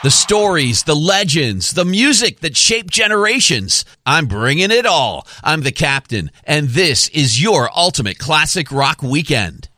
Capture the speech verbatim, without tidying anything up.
The stories, the legends, the music that shaped generations. I'm bringing it all. I'm the captain, and this is your ultimate classic rock weekend.